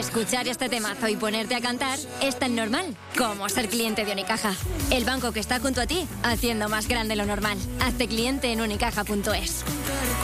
Escuchar este temazo y ponerte a cantar es tan normal como ser cliente de Unicaja. El banco que está junto a ti, haciendo más grande lo normal. Hazte cliente en unicaja.es.